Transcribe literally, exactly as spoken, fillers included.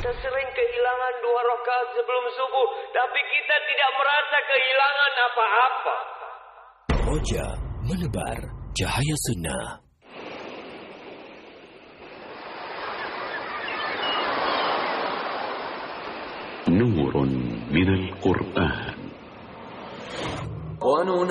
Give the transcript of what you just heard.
Kita sering kehilangan dua rakaat sebelum subuh, tapi kita tidak merasa kehilangan apa-apa. Roja menebar cahaya sunnah. نور من القرآن.